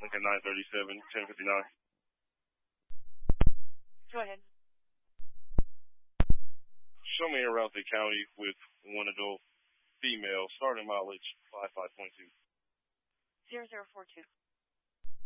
Lincoln 937, 1059. Go ahead. Show me around the county with one adult female, starting mileage 55.2. 0042.